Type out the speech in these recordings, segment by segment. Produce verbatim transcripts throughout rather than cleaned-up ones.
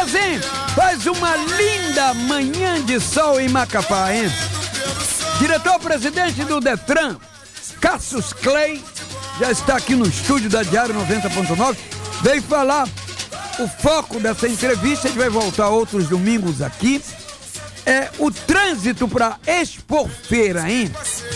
Beleza, hein? Faz uma linda manhã de sol em Macapá, hein? Diretor-presidente do Detran, Cassius Clay, já está aqui no estúdio da Diário noventa ponto nove. Veio falar o foco dessa entrevista, a gente vai voltar outros domingos aqui. É o trânsito para Expofeira, hein?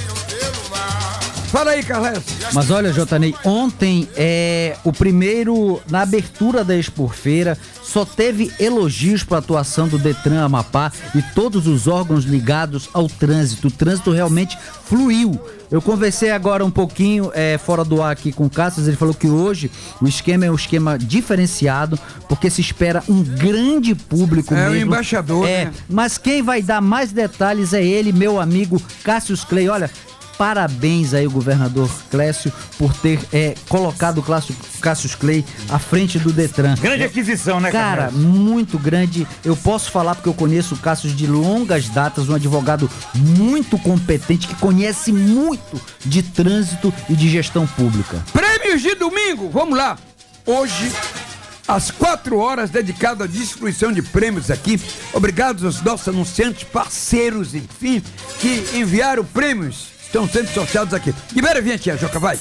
Fala aí, Carles. Mas olha, Jotanei, ontem é o primeiro, na abertura da Expofeira, só teve elogios para a atuação do Detran Amapá e todos os órgãos ligados ao trânsito. O trânsito realmente fluiu. Eu conversei agora um pouquinho é, fora do ar aqui com o Cassius, ele falou que hoje o esquema é um esquema diferenciado, porque se espera um grande público é mesmo. É o embaixador, é, né? Mas quem vai dar mais detalhes é ele, meu amigo Cassius Clay. Olha, parabéns aí o governador Clécio por ter é, colocado o Cassius Clay à frente do Detran. Grande aquisição, né, cara? Cara, muito grande. Eu posso falar porque eu conheço o Cassius de longas datas, um advogado muito competente, que conhece muito de trânsito e de gestão pública. Prêmios de domingo, vamos lá. Hoje, às quatro horas, dedicado à distribuição de prêmios aqui. Obrigado aos nossos anunciantes, parceiros, enfim, que enviaram prêmios. Estão sendo sorteados aqui. Libera a vinheta, Joca, vai.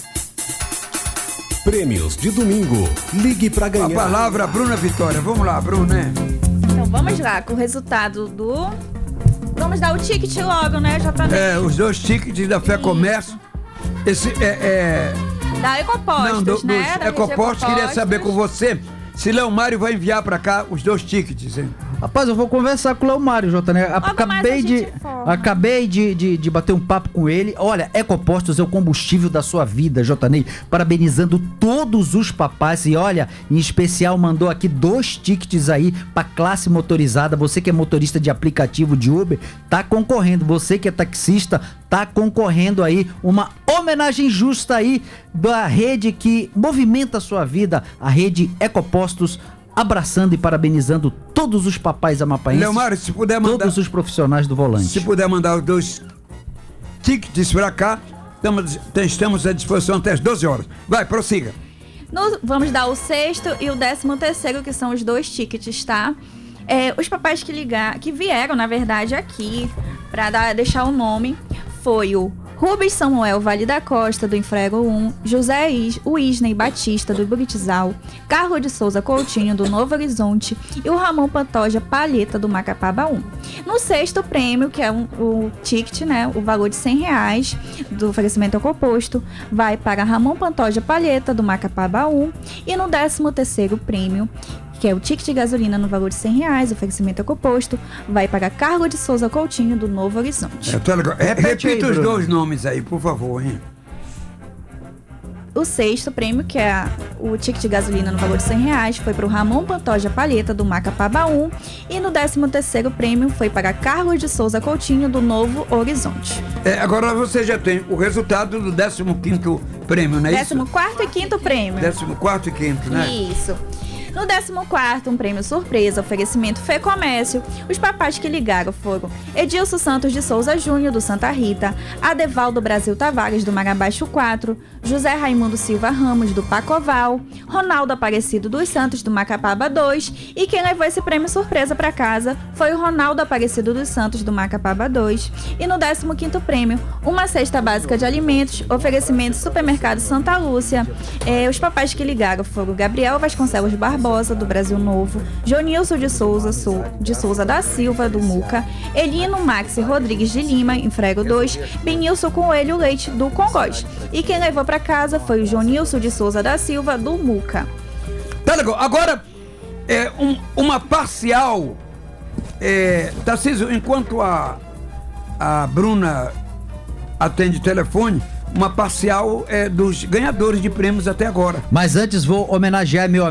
Prêmios de domingo. Ligue pra ganhar. A palavra, Bruna Vitória. Vamos lá, Bruna. Então vamos lá, com o resultado do... Vamos dar o ticket logo, né, Joca? É, os dois tickets da Fé Comércio. Esse é... é... Da Ecopostos, Não, do, né? dos Da Ecopostos, queria saber com você se Léo Mário vai enviar pra cá os dois tickets, hein? Rapaz, eu vou conversar com o Léo Mário, Jota, né? Acabei de, acabei de, de, de bater um papo com ele. Olha, Ecopostos é o combustível da sua vida, Jotanei. Parabenizando todos os papais. E olha, em especial mandou aqui dois tickets aí pra classe motorizada. Você que é motorista de aplicativo de Uber, tá concorrendo. Você que é taxista, tá concorrendo aí. Uma homenagem justa aí da rede que movimenta a sua vida, a rede Ecopostos, abraçando e parabenizando todos os papais amapaenses. Leomário, se puder mandar... Todos os profissionais do volante. Se puder mandar os dois tickets pra cá, estamos, estamos à disposição até as doze horas. Vai, prossiga. No, vamos dar o sexto e o décimo terceiro, que são os dois tickets, tá? É, os papais que ligar, que vieram, na verdade, aqui, pra dar, deixar o nome, foi o Rubens Samuel Vale da Costa, do Infrego um, José Is, Wisney Batista, do Buritizal, Carlos de Souza Coutinho, do Novo Horizonte, e o Ramon Pantoja Palheta, do Macapaba um. No sexto prêmio, que é um, o ticket, né, o valor de cem reais do oferecimento composto, vai para Ramon Pantoja Palheta, do Macapaba um, e no décimo terceiro prêmio, que é o ticket de gasolina no valor de cem reais, oferecimento composto, vai para Carlos de Souza Coutinho, do Novo Horizonte. É, tô legal. Repita aí, os dois nomes aí, por favor, hein? O sexto prêmio, que é a, o ticket de gasolina no valor de cem reais, foi para o Ramon Pantoja Palheta, do Macapaba um, e no décimo terceiro prêmio foi para Carlos de Souza Coutinho, do Novo Horizonte. É, agora você já tem o resultado do décimo quinto prêmio, não é décimo isso? décimo quarto e quinto prêmio. décimo quarto e quinto, né? Isso. No décimo quarto, um prêmio surpresa, oferecimento Fê Comércio. Os papais que ligaram foram Edilson Santos de Souza Júnior, do Santa Rita, Adevaldo Brasil Tavares, do Marabaixo quatro, José Raimundo Silva Ramos, do Pacoval, Ronaldo Aparecido dos Santos, do Macapaba dois, e quem levou esse prêmio surpresa para casa foi o Ronaldo Aparecido dos Santos, do Macapaba dois. E no décimo quinto prêmio, uma cesta básica de alimentos, oferecimento Supermercado Santa Lúcia. É, os papais que ligaram foram Gabriel Vasconcelos Barbosa, do Brasil Novo, Jonilson de Souza, de Souza da Silva, do Muca, Elino Maxi Rodrigues de Lima, Infrego dois, Benilson Coelho Leite, do Congós. E quem levou para casa foi o Jonilson de Souza da Silva, do Muca. Tá legal. Agora, é, um, uma parcial, é, Tarcísio, enquanto a, a Bruna atende telefone, uma parcial é, dos ganhadores de prêmios até agora. Mas antes vou homenagear meu